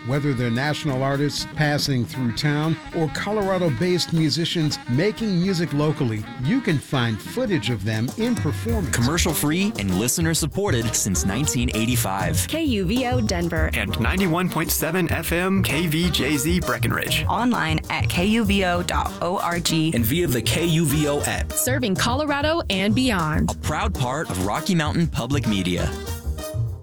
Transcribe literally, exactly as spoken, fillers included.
Whether they're national artists passing through town or Colorado-based musicians making music locally, you can find footage of them in performance. Commercial-free and listener-supported since nineteen eighty-five. K U V O Denver. And ninety-one point seven F M K V J Z Breckenridge. Online at K U V O dot org. And via the K U V O app. Serving Colorado and beyond. A proud part of Rocky Mountain Public Media.